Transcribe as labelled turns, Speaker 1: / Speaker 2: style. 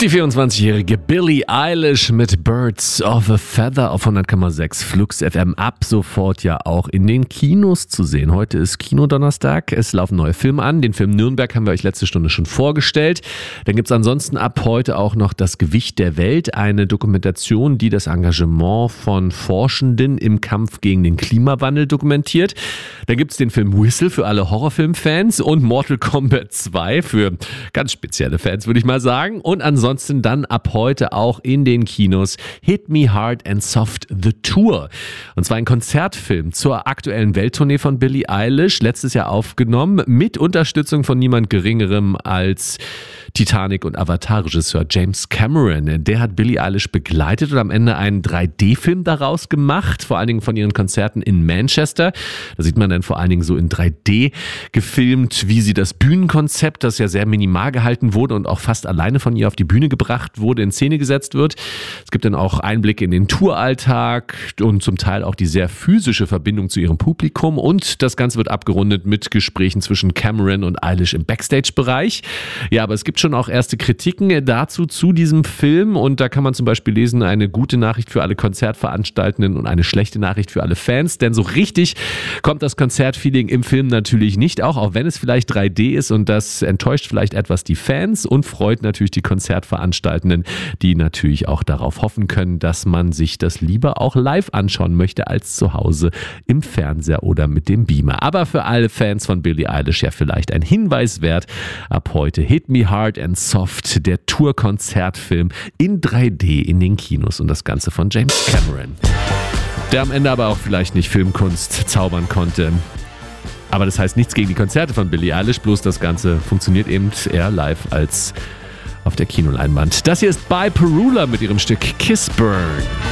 Speaker 1: Die 24-jährige Billie Eilish mit Birds of a Feather auf 100,6 Flux FM ab sofort ja auch in den Kinos zu sehen. Heute ist Kinodonnerstag, es laufen neue Filme an. Den Film Nürnberg haben wir euch letzte Stunde schon vorgestellt. Dann gibt es ansonsten ab heute auch noch Das Gewicht der Welt, eine Dokumentation, die das Engagement von Forschenden im Kampf gegen den Klimawandel dokumentiert. Dann gibt es den Film Whistle für alle Horrorfilmfans und Mortal Kombat 2 für ganz spezielle Fans, würde ich mal sagen. Und ansonsten dann ab heute auch in den Kinos Hit Me Hard and Soft The Tour. Und zwar ein Konzertfilm zur aktuellen Welttournee von Billie Eilish, letztes Jahr aufgenommen, mit Unterstützung von niemand Geringerem als Titanic- und Avatar-Regisseur James Cameron. Der hat Billie Eilish begleitet und am Ende einen 3D-Film daraus gemacht, vor allen Dingen von ihren Konzerten in Manchester. Da sieht man dann vor allen Dingen so in 3D gefilmt, wie sie das Bühnenkonzept, das ja sehr minimal gehalten wurde und auch fast alleine von ihr auf die Bühne gebracht wurde, in Szene gesetzt wird. Es gibt dann auch Einblicke in den Touralltag und zum Teil auch die sehr physische Verbindung zu ihrem Publikum, und das Ganze wird abgerundet mit Gesprächen zwischen Cameron und Eilish im Backstage-Bereich. Ja, aber es gibt schon auch erste Kritiken dazu zu diesem Film, und da kann man zum Beispiel lesen: eine gute Nachricht für alle Konzertveranstaltenden und eine schlechte Nachricht für alle Fans, denn so richtig kommt das Konzertfeeling im Film natürlich nicht, auch wenn es vielleicht 3D ist, und das enttäuscht vielleicht etwas die Fans und freut natürlich die Konzertveranstaltenden, die natürlich auch darauf hoffen können, dass man sich das lieber auch live anschauen möchte als zu Hause im Fernseher oder mit dem Beamer. Aber für alle Fans von Billie Eilish ja vielleicht ein Hinweis wert: ab heute Hit Me Hard and Soft, der Tour-Konzertfilm in 3D in den Kinos, und das Ganze von James Cameron, der am Ende aber auch vielleicht nicht Filmkunst zaubern konnte. Aber das heißt nichts gegen die Konzerte von Billie Eilish, bloß das Ganze funktioniert eben eher live als auf der Kinoleinwand. Das hier ist By Perula mit ihrem Stück Kiss Burn.